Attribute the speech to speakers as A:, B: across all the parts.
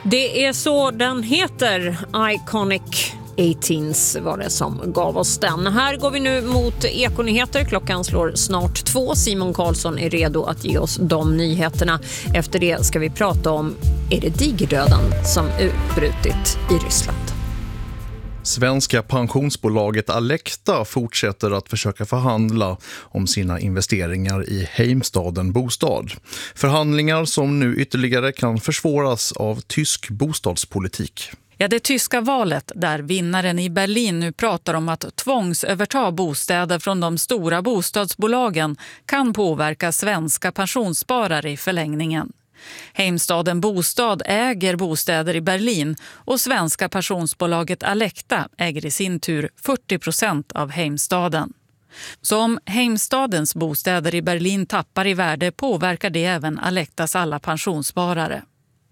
A: Det är så den heter, Iconic 18s var det som gav oss den. Här går vi nu mot Ekonyheter. Klockan slår snart 2. Simon Karlsson är redo att ge oss de nyheterna. Efter det ska vi prata om, är det digerdöden som utbrutit i Ryssland?
B: Svenska pensionsbolaget Alecta fortsätter att försöka förhandla om sina investeringar i Heimstaden Bostad. Förhandlingar som nu ytterligare kan försvåras av tysk bostadspolitik.
C: Ja, det tyska valet där vinnaren i Berlin nu pratar om att tvångsöverta bostäder från de stora bostadsbolagen kan påverka svenska pensionssparare i förlängningen. Heimstaden Bostad äger bostäder i Berlin och svenska pensionsbolaget Alecta äger i sin tur 40% av Heimstaden. Så om Heimstadens bostäder i Berlin tappar i värde påverkar det även Alectas alla pensionssparare.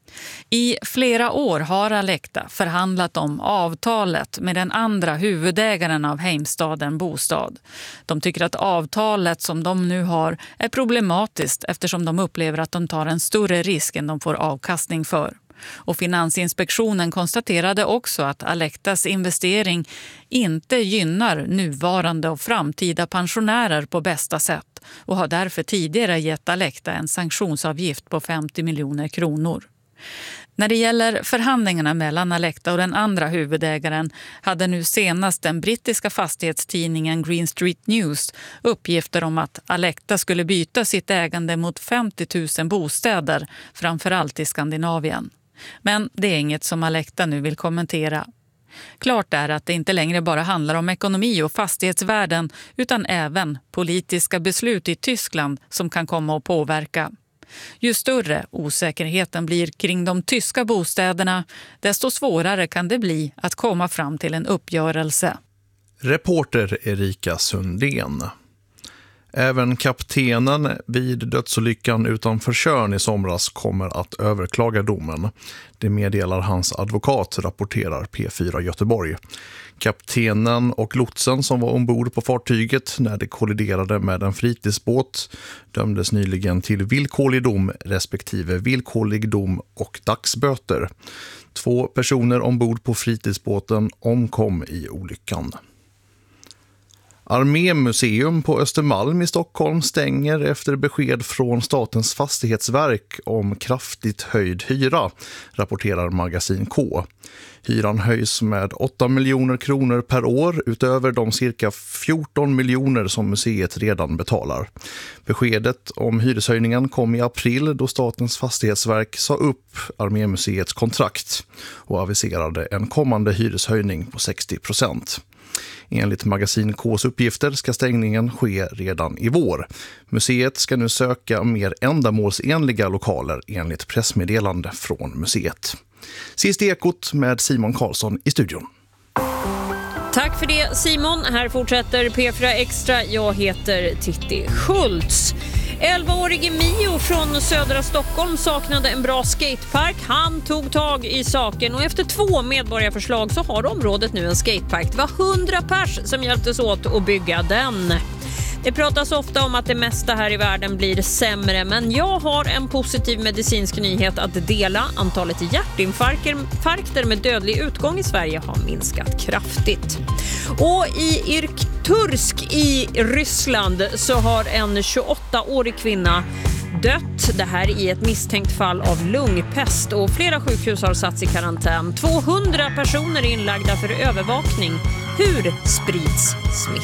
C: I flera år har Alecta förhandlat om avtalet med den andra huvudägaren av Heimstaden Bostad. De tycker att avtalet som de nu har är problematiskt eftersom de upplever att de tar en större risk än de får avkastning för. Och Finansinspektionen konstaterade också att Alectas investering inte gynnar nuvarande och framtida pensionärer på bästa sätt och har därför tidigare gett Alecta en sanktionsavgift på 50 miljoner kronor. När det gäller förhandlingarna mellan Alecta och den andra huvudägaren hade nu senast den brittiska fastighetstidningen Green Street News uppgifter om att Alecta skulle byta sitt ägande mot 50 000 bostäder, framförallt i Skandinavien. Men det är inget som Alecta nu vill kommentera. Klart är att det inte längre bara handlar om ekonomi och fastighetsvärden utan även politiska beslut i Tyskland som kan komma att påverka. Ju större osäkerheten blir kring de tyska bostäderna, desto svårare kan det bli att komma fram till en uppgörelse.
B: Reporter Erika Sundén. Även kaptenen vid dödsolyckan utanför Tjörn i somras kommer att överklaga domen. Det meddelar hans advokat, rapporterar P4 Göteborg. Kaptenen och lotsen som var ombord på fartyget när det kolliderade med en fritidsbåt dömdes nyligen till villkorlig dom respektive villkorlig dom och dagsböter. 2 personer ombord på fritidsbåten omkom i olyckan. Armémuseum på Östermalm i Stockholm stänger efter besked från Statens fastighetsverk om kraftigt höjd hyra, rapporterar Magasin K. Hyran höjs med 8 miljoner kronor per år utöver de cirka 14 miljoner som museet redan betalar. Beskedet om hyreshöjningen kom i april då Statens fastighetsverk sa upp Armémuseets kontrakt och aviserade en kommande hyreshöjning på 60%. Enligt Magasin K:s uppgifter ska stängningen ske redan i vår. Museet ska nu söka mer ändamålsenliga lokaler enligt pressmeddelande från museet. Sist Ekot med Simon Karlsson i studion.
A: Tack för det Simon. Här fortsätter P4 Extra. Jag heter Titti Schultz. 11-årige Mio från södra Stockholm saknade en bra skatepark. Han tog tag i saken och efter 2 medborgarförslag så har området nu en skatepark. Det var 100 pers som hjälptes åt att bygga den. Det pratas ofta om att det mesta här i världen blir sämre, men jag har en positiv medicinsk nyhet att dela. Antalet hjärtinfarkter med dödlig utgång i Sverige har minskat kraftigt. Och i Irkutsk i Ryssland så har en 28-årig kvinna dött. Det här i ett misstänkt fall av lungpest och flera sjukhus har satts i karantän. 200 personer är inlagda för övervakning. Hur sprids smitta?